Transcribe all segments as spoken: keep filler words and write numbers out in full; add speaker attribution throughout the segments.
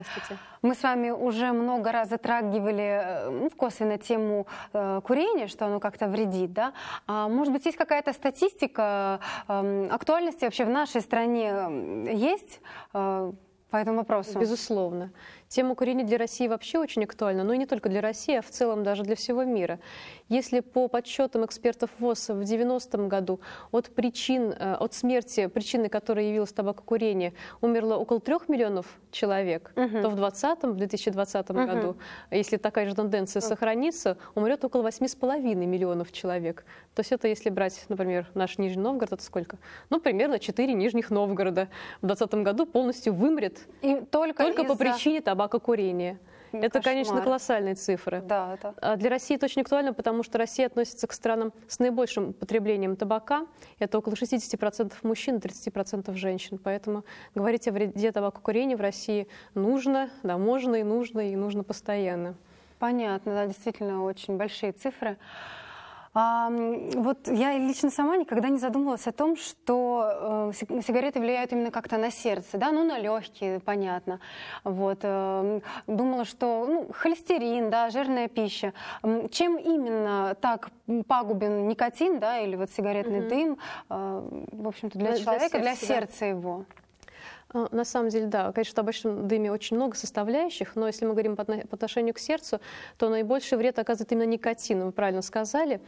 Speaker 1: Здравствуйте.
Speaker 2: Мы с вами уже много раз затрагивали ну, косвенно тему э, курения, что оно как-то вредит, да? А, может быть, есть какая-то статистика э, актуальности вообще в нашей стране есть э, по этому вопросу?
Speaker 1: Безусловно. Тема курения для России вообще очень актуальна, но и не только для России, а в целом даже для всего мира. Если по подсчетам экспертов ВОЗ в девяностом году от причин, от смерти, причиной которой явилось табакокурение, умерло около трех миллионов человек, uh-huh. то в двадцатом, в две тысячи двадцатом uh-huh. году, если такая же тенденция uh-huh. сохранится, умрет около восьми с половиной миллионов человек. То есть это если брать, например, наш Нижний Новгород, это сколько? Ну, примерно четыре Нижних Новгорода в двадцатом году полностью вымрет
Speaker 2: и только,
Speaker 1: только по причине табакокурения. Табакокурение. Это,
Speaker 2: Кошмар.
Speaker 1: Конечно, колоссальные цифры.
Speaker 2: Да, это...
Speaker 1: А для России это очень актуально, потому что Россия относится к странам с наибольшим потреблением табака. Это около шестьдесят процентов мужчин и тридцать процентов женщин. Поэтому говорить о вреде табакокурения в России нужно, да, можно и нужно, и нужно постоянно.
Speaker 2: Понятно, да, действительно очень большие цифры. А, вот я лично сама никогда не задумывалась о том, что э, сигареты влияют именно как-то на сердце, да, ну на легкие, понятно. Вот, э, думала, что ну, холестерин, да, жирная пища. Чем именно так пагубен никотин, да, или вот сигаретный mm-hmm. дым, э, в общем-то, для, для человека, для сердца, для сердца да. его?
Speaker 1: На самом деле, да, конечно, в табачном дыме очень много составляющих, но если мы говорим по отношению к сердцу, то наибольший вред оказывает именно никотин, вы правильно сказали.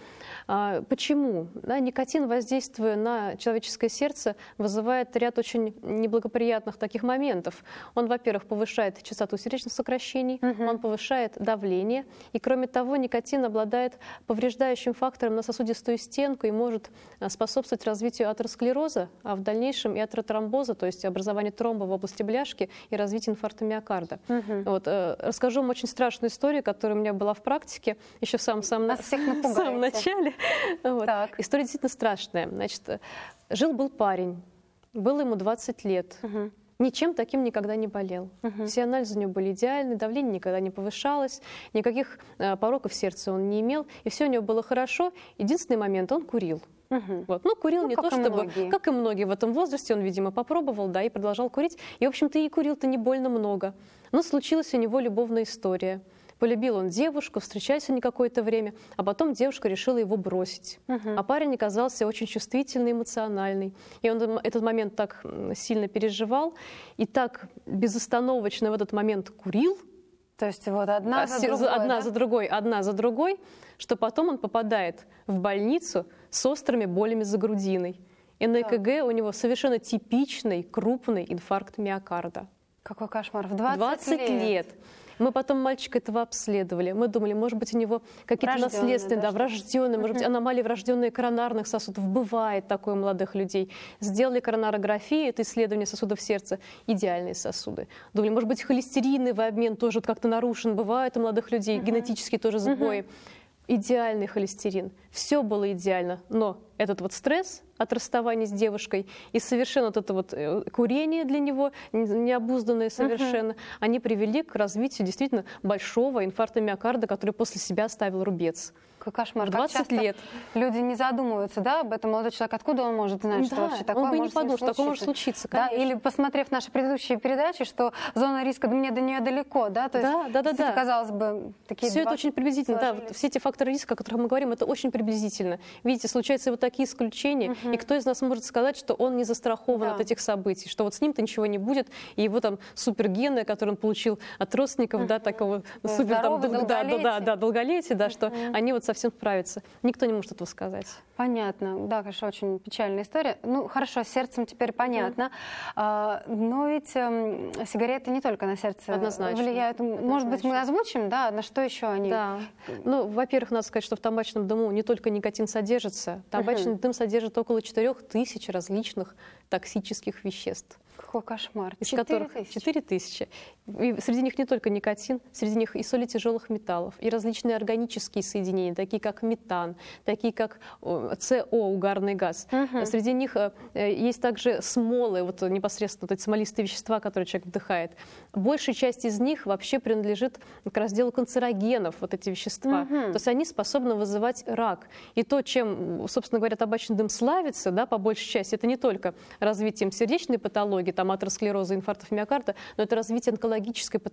Speaker 1: Почему? Да, никотин, воздействуя на человеческое сердце, вызывает ряд очень неблагоприятных таких моментов. Он, во-первых, повышает частоту сердечных сокращений, угу. он повышает давление, и, кроме того, никотин обладает повреждающим фактором на сосудистую стенку и может способствовать развитию атеросклероза, а в дальнейшем и атеротромбоза, то есть образованию тромба в области бляшки и развитие инфаркта миокарда. Угу. Вот, э, расскажу вам очень страшную историю, которая у меня была в практике еще в самом, самом, в самом начале. Вот. История действительно страшная. Значит, жил-был парень, было ему двадцать лет. Угу. Ничем таким никогда не болел. Угу. Все анализы у него были идеальны, давление никогда не повышалось, никаких э, пороков сердца он не имел, и все у него было хорошо. Единственный момент — он курил. Угу. Вот. Ну, курил ну, не то, чтобы, многие. Как и многие в этом возрасте, он, видимо, попробовал, да, и продолжал курить. И, в общем-то, и курил-то не больно много. Но случилась у него любовная история. Полюбил он девушку, встречались они какое-то время, а потом девушка решила его бросить. Угу. А парень оказался очень чувствительный, эмоциональный. И он этот момент так сильно переживал и так безостановочно в этот момент курил.
Speaker 2: То есть вот одна за другой,
Speaker 1: одна
Speaker 2: да?
Speaker 1: за другой, одна за другой, что потом он попадает в больницу с острыми болями за грудиной. И на ЭКГ у него совершенно типичный крупный инфаркт миокарда.
Speaker 2: Какой кошмар! В двадцать,
Speaker 1: двадцать лет. лет. Мы потом мальчика этого обследовали. Мы думали, может быть, у него какие-то наследственные, да, врожденные, может быть, аномалии врожденные коронарных сосудов. Бывает такое у молодых людей. Сделали коронарографию, это исследование сосудов сердца, идеальные сосуды. Думали, может быть, холестериновый обмен тоже как-то нарушен. Бывает у молодых людей, uh-huh. генетические тоже сбои. Uh-huh. Идеальный холестерин. Все было идеально, но этот вот стресс от расставания с девушкой и совершенно вот это вот курение для него, необузданное совершенно, uh-huh. они привели к развитию действительно большого инфаркта миокарда, который после себя оставил рубец.
Speaker 2: Какой кошмар.
Speaker 1: двадцать лет.
Speaker 2: Люди не задумываются, да, об этом. Молодой человек, откуда он может знать,
Speaker 1: да,
Speaker 2: что вообще такое
Speaker 1: он бы
Speaker 2: может
Speaker 1: не подумал, что такое может случиться.
Speaker 2: Да, или посмотрев наши предыдущие передачи, что зона риска мне до нее далеко, да, то
Speaker 1: да,
Speaker 2: есть,
Speaker 1: да, да, да.
Speaker 2: казалось бы, такие
Speaker 1: все это очень приблизительно, да, вот все эти факторы риска, о которых мы говорим, это очень приблизительно. Видите, случаются вот такие исключения, uh-huh. и кто из нас может сказать, что он не застрахован да. от этих событий, что вот с ним-то ничего не будет, и его там супергены, которые он получил от родственников, uh-huh. да, такого
Speaker 2: да,
Speaker 1: супер
Speaker 2: здоровый,
Speaker 1: там,
Speaker 2: долголетие.
Speaker 1: Да, да, да, долголетие, да, что
Speaker 2: uh-huh.
Speaker 1: они вот совсем справятся. Никто не может этого сказать.
Speaker 2: Понятно. Да, конечно, очень печальная история. Ну, хорошо, с сердцем теперь понятно. Mm. А, но ведь э, сигареты не только на сердце
Speaker 1: Однозначно.
Speaker 2: влияют.
Speaker 1: Однозначно.
Speaker 2: Может быть, мы озвучим, да, на что еще они?
Speaker 1: Да. Ну, во-первых, надо сказать, что в табачном дыму не только никотин содержится. Табачный uh-huh. дым содержит около четырех тысяч различных токсических веществ.
Speaker 2: Какой кошмар.
Speaker 1: Из которых четыре тысячи. И среди них не только никотин, среди них и соли тяжелых металлов, и различные органические соединения, такие как метан, такие как СО, угарный газ. Uh-huh. Среди них есть также смолы, вот непосредственно вот эти смолистые вещества, которые человек вдыхает. Большая часть из них вообще принадлежит к разделу канцерогенов, вот эти вещества. Uh-huh. То есть они способны вызывать рак. И то, чем, собственно говоря, табачный дым славится, да, по большей части, это не только развитием сердечной патологии, там, атеросклероза, инфарктов миокарда, но это развитие онкологии биологической